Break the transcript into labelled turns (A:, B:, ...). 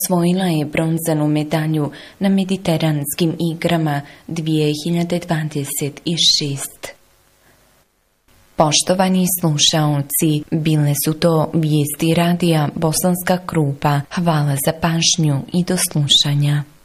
A: Osvojila je bronzanu medalju na Mediteranskim igrama 2026. Poštovani slušaoci, bile su to vijesti radija Bosanska Krupa. Hvala za pažnju i do slušanja.